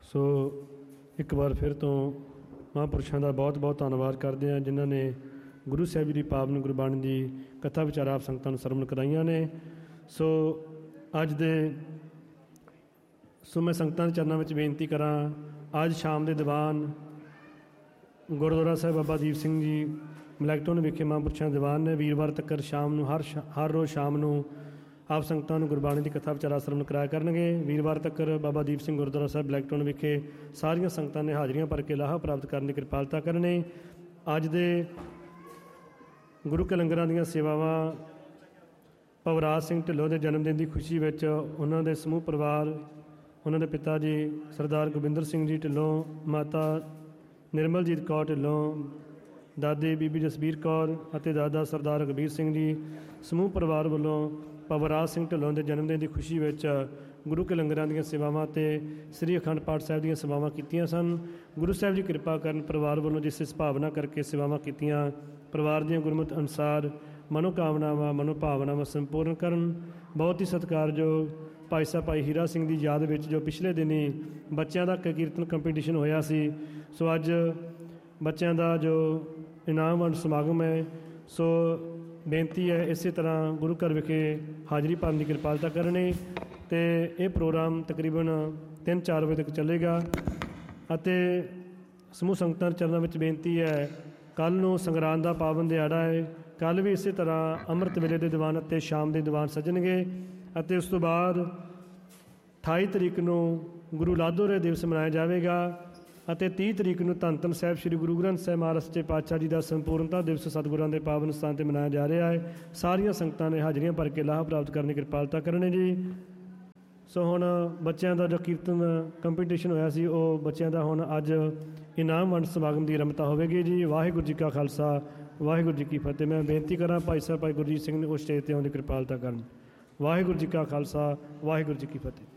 ਸੋ ਇੱਕ ਵਾਰ ਫਿਰ ਤੋਂ ਮਹਾਂਪੁਰਸ਼ਾਂ ਦਾ ਬਹੁਤ ਬਹੁਤ ਧੰਨਵਾਦ ਕਰਦੇ ਹਾਂ ਜਿਨ੍ਹਾਂ ਨੇ ਗੁਰੂ ਸਾਹਿਬ ਜੀ ਦੀ ਪਾਵਨ ਗੁਰਬਾਣੀ ਦੀ ਕਥਾ ਵਿਚਾਰ ਆਪ ਸੰਗਤਾਂ ਨੂੰ ਸਰਵਣ ਕਰਾਈਆਂ ਨੇ। ਸੋ ਅੱਜ ਮੈਂ ਸੰਗਤਾਂ ਦੇ ਚਰਨਾਂ ਵਿੱਚ ਬੇਨਤੀ ਕਰਾਂ, ਅੱਜ ਸ਼ਾਮ ਦੇ ਦੀਵਾਨ ਗੁਰਦੁਆਰਾ ਸਾਹਿਬ ਬਾਬਾ ਦੀਪ ਸਿੰਘ ਜੀ ਮਲੈਕਟੋਨ ਵਿਖੇ ਮਹਾਂਪੁਰਸ਼ਾਂ ਦੇ ਦੀਵਾਨ ਨੇ। ਵੀਰਵਾਰ ਤੱਕ ਸ਼ਾਮ ਨੂੰ ਹਰ ਰੋਜ਼ ਸ਼ਾਮ ਨੂੰ ਆਪ ਸੰਗਤਾਂ ਨੂੰ ਗੁਰਬਾਣੀ ਦੀ ਕਥਾ ਵਿਚਾਰਾ ਸਰਵਣ ਕਰਾਇਆ ਕਰਨਗੇ। ਵੀਰਵਾਰ ਤੱਕ ਬਾਬਾ ਦੀਪ ਸਿੰਘ ਗੁਰਦੁਆਰਾ ਸਾਹਿਬ ਬਲੈਕਟੋਨ ਵਿਖੇ ਸਾਰੀਆਂ ਸੰਗਤਾਂ ਨੇ ਹਾਜ਼ਰੀਆਂ ਭਰ ਕੇ ਲਾਹਾ ਪ੍ਰਾਪਤ ਕਰਨ ਦੀ ਕਿਰਪਾਲਤਾ ਕਰਨੀ। ਅੱਜ ਦੇ ਗੁਰੂ ਕੇ ਲੰਗਰਾਂ ਦੀਆਂ ਸੇਵਾਵਾਂ ਭਵਰਾਜ ਸਿੰਘ ਢਿੱਲੋਂ ਦੇ ਜਨਮ ਦਿਨ ਦੀ ਖੁਸ਼ੀ ਵਿੱਚ ਉਹਨਾਂ ਦੇ ਸਮੂਹ ਪਰਿਵਾਰ, ਉਹਨਾਂ ਦੇ ਪਿਤਾ ਜੀ ਸਰਦਾਰ ਗੋਬਿੰਦਰ ਸਿੰਘ ਜੀ ਢਿੱਲੋਂ, ਮਾਤਾ ਨਿਰਮਲਜੀਤ ਕੌਰ ਢਿੱਲੋਂ, ਦਾਦੀ ਬੀਬੀ ਜਸਬੀਰ ਕੌਰ ਅਤੇ ਦਾਦਾ ਸਰਦਾਰ ਰਘਬੀਰ ਸਿੰਘ ਜੀ ਸਮੂਹ ਪਰਿਵਾਰ ਵੱਲੋਂ ਭਵਰਾਜ ਸਿੰਘ ਢਿੱਲੋਂ ਦੇ ਜਨਮ ਦਿਨ ਦੀ ਖੁਸ਼ੀ ਵਿੱਚ ਗੁਰੂ ਕੇ ਲੰਗਰਾਂ ਦੀਆਂ ਸੇਵਾਵਾਂ ਅਤੇ ਸ੍ਰੀ ਅਖੰਡ ਪਾਠ ਸਾਹਿਬ ਦੀਆਂ ਸੇਵਾਵਾਂ ਕੀਤੀਆਂ ਸਨ। ਗੁਰੂ ਸਾਹਿਬ ਜੀ ਕਿਰਪਾ ਕਰਨ ਪਰਿਵਾਰ ਵੱਲੋਂ ਜਿਸ ਭਾਵਨਾ ਕਰਕੇ ਸੇਵਾਵਾਂ ਕੀਤੀਆਂ, ਪਰਿਵਾਰ ਦੀਆਂ ਗੁਰਮਤਿ ਅਨੁਸਾਰ ਮਨੋਭਾਵਨਾਵਾਂ ਸੰਪੂਰਨ ਕਰਨ। ਬਹੁਤ ਹੀ ਸਤਿਕਾਰਯੋਗ ਭਾਈ ਸਾਹਿਬ ਭਾਈ ਹੀਰਾ ਸਿੰਘ ਦੀ ਯਾਦ ਵਿੱਚ ਜੋ ਪਿਛਲੇ ਦਿਨੀਂ ਬੱਚਿਆਂ ਦਾ ਕੀਰਤਨ ਕੰਪੀਟੀਸ਼ਨ ਹੋਇਆ ਸੀ, ਸੋ ਅੱਜ ਬੱਚਿਆਂ ਦਾ ਜੋ ਇਨਾਮ ਵੰਡ ਸਮਾਗਮ ਹੈ, ਸੋ ਬੇਨਤੀ ਹੈ ਇਸੇ ਤਰ੍ਹਾਂ ਗੁਰੂ ਘਰ ਵਿਖੇ ਹਾਜ਼ਰੀ ਭਰਨ ਦੀ ਕਿਰਪਾਲਤਾ ਕਰਨੀ। ਅਤੇ ਇਹ ਪ੍ਰੋਗਰਾਮ ਤਕਰੀਬਨ 3-4 ਵਜੇ ਤੱਕ ਚੱਲੇਗਾ। ਅਤੇ ਸਮੂਹ ਸੰਗਤਾਂ ਦੇ ਚਰਨਾਂ ਵਿੱਚ ਬੇਨਤੀ ਹੈ, ਕੱਲ੍ਹ ਨੂੰ ਸੰਗਰਾਂਦ ਦਾ ਪਾਵਨ ਦਿਹਾੜਾ ਹੈ, ਕੱਲ੍ਹ ਵੀ ਇਸੇ ਤਰ੍ਹਾਂ ਅੰਮ੍ਰਿਤ ਵੇਲੇ ਦੇ ਦੀਵਾਨ ਅਤੇ ਸ਼ਾਮ ਦੇ ਦੀਵਾਨ ਸੱਜਣਗੇ। ਅਤੇ ਉਸ ਤੋਂ ਬਾਅਦ 28 ਤਰੀਕ ਨੂੰ ਗੁਰੂ ਲਾਧੋਰੇ ਦਿਵਸ ਮਨਾਇਆ ਜਾਵੇਗਾ ਅਤੇ 30 ਤਰੀਕ ਨੂੰ ਧੰਨ ਧੰਨ ਸਾਹਿਬ ਸ੍ਰੀ ਗੁਰੂ ਗ੍ਰੰਥ ਸਾਹਿਬ ਮਹਾਰਾਜ ਸੱਚੇ ਪਾਤਸ਼ਾਹ ਜੀ ਦਾ ਸੰਪੂਰਨਤਾ ਦਿਵਸ ਸਤਿਗੁਰਾਂ ਦੇ ਪਾਵਨ ਸਥਾਨ 'ਤੇ ਮਨਾਇਆ ਜਾ ਰਿਹਾ ਹੈ। ਸਾਰੀਆਂ ਸੰਗਤਾਂ ਨੇ ਹਾਜ਼ਰੀਆਂ ਭਰ ਕੇ ਲਾਹਾ ਪ੍ਰਾਪਤ ਕਰਨ ਦੀ ਕਿਰਪਾਲਤਾ ਕਰਨੀ ਜੀ। ਸੋ ਹੁਣ ਬੱਚਿਆਂ ਦਾ ਜੋ ਕੀਰਤਨ ਕੰਪੀਟੀਸ਼ਨ ਹੋਇਆ ਸੀ, ਉਹ ਬੱਚਿਆਂ ਦਾ ਹੁਣ ਅੱਜ ਇਨਾਮ ਵੰਡ ਸਮਾਗਮ ਦੀ ਆਰੰਭਤਾ ਹੋਵੇਗੀ ਜੀ। ਵਾਹਿਗੁਰੂ ਜੀ ਕਾ ਖਾਲਸਾ, ਵਾਹਿਗੁਰੂ ਜੀ ਕੀ ਫਤਿਹ। ਮੈਂ ਬੇਨਤੀ ਕਰਾਂ ਭਾਈ ਸਾਹਿਬ ਭਾਈ ਗੁਰਜੀਤ ਸਿੰਘ ਨੇ ਉਸ ਸਟੇਜ 'ਤੇ ਆਉਣ ਦੀ ਕਿਰਪਾਲਤਾ ਕਰਨ। ਵਾਹਿਗੁਰੂ ਜੀ ਕਾ ਖਾਲਸਾ, ਵਾਹਿਗੁਰੂ ਜੀ ਕੀ ਫਤਿਹ।